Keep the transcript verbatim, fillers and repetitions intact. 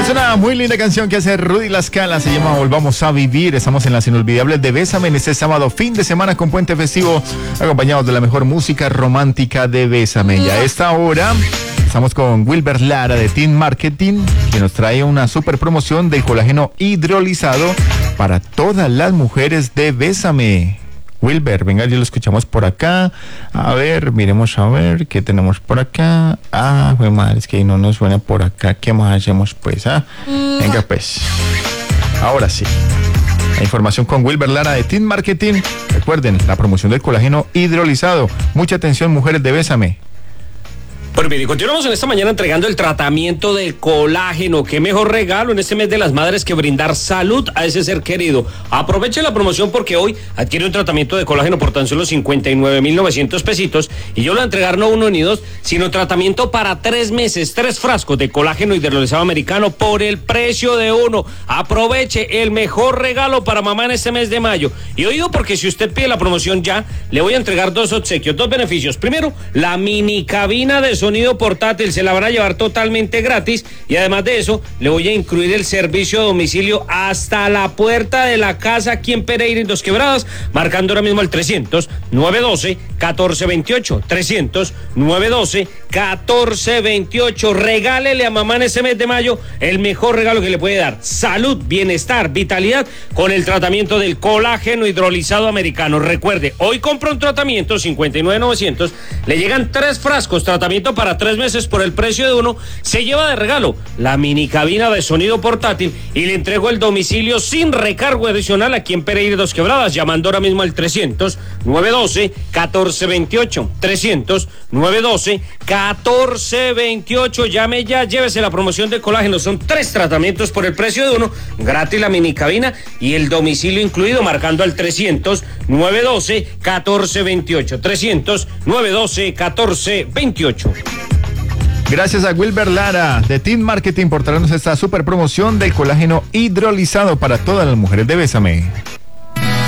Es una muy linda canción que hace Rudy La Scala, se llama Volvamos a Vivir. Estamos en las inolvidables de Bésame en este sábado, fin de semana con puente festivo, acompañados de la mejor música romántica de Bésame. Y a esta hora estamos con Wilber Lara de Team Marketing, que nos trae una super promoción del colágeno hidrolizado para todas las mujeres de Bésame. Wilber, venga, ya lo escuchamos por acá. A ver, miremos a ver qué tenemos por acá. Ah, fue mal, es que no nos suena por acá. ¿Qué más hacemos, pues? Ah, venga, pues. Ahora sí. La información con Wilber Lara de Team Marketing. Recuerden, la promoción del colágeno hidrolizado. Mucha atención, mujeres de Bésame. Bueno, bien, y continuamos en esta mañana entregando el tratamiento del colágeno. Qué mejor regalo en este mes de las madres que brindar salud a ese ser querido. Aproveche la promoción porque hoy adquiere un tratamiento de colágeno por tan solo cincuenta y nueve mil novecientos pesitos. Y yo lo voy a entregar no uno ni dos, sino tratamiento para tres meses, tres frascos de colágeno hidrolizado americano por el precio de uno. Aproveche el mejor regalo para mamá en este mes de mayo. Y oído, porque si usted pide la promoción ya, le voy a entregar dos obsequios, dos beneficios. Primero, la mini cabina de sonido portátil, se la van a llevar totalmente gratis, y además de eso le voy a incluir el servicio a domicilio hasta la puerta de la casa aquí en Pereira, en Dos Quebradas, marcando ahora mismo el trescientos, nueve doce, catorce veintiocho, trescientos, nueve doce, catorce veintiocho. Regálele a mamá en ese mes de mayo el mejor regalo que le puede dar: salud, bienestar, vitalidad con el tratamiento del colágeno hidrolizado americano. Recuerde, hoy compra un tratamiento cincuenta y nueve mil novecientos, le llegan tres frascos, tratamiento para tres meses por el precio de uno, se lleva de regalo la mini cabina de sonido portátil y le entrego el domicilio sin recargo adicional aquí en Pereira, Dos Quebradas, llamando ahora mismo al trescientos, nueve doce, catorce veintiocho, trescientos, nueve doce, catorce veintiocho. Llame ya, llévese la promoción de colágeno, son tres tratamientos por el precio de uno, gratis la mini cabina y el domicilio incluido, marcando al trescientos, nueve doce, catorce veintiocho, trescientos, nueve doce, catorce veintiocho. Gracias a Wilber Lara de Team Marketing por traernos esta super promoción del colágeno hidrolizado para todas las mujeres de Bésame.